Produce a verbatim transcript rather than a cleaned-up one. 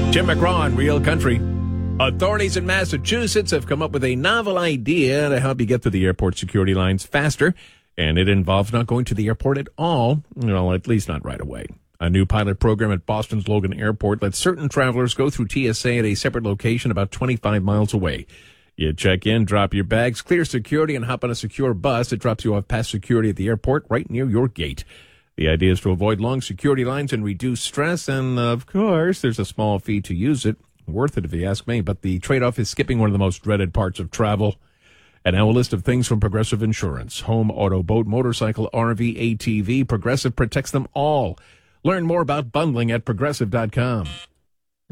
Jim McGraw on Real Country. Authorities in Massachusetts have come up with a novel idea to help you get to the airport security lines faster, and it involves not going to the airport at all, well, at least not right away. A new pilot program at Boston's Logan Airport lets certain travelers go through T S A at a separate location about twenty-five miles away. You check in, drop your bags, clear security, and hop on a secure bus that drops you off past security at the airport right near your gate. The idea is to avoid long security lines and reduce stress, and of course, there's a small fee to use it. Worth it if you ask me, but the trade-off is skipping one of the most dreaded parts of travel. And now a list of things from Progressive Insurance. Home, auto, boat, motorcycle, R V, A T V. Progressive protects them all. Learn more about bundling at progressive dot com.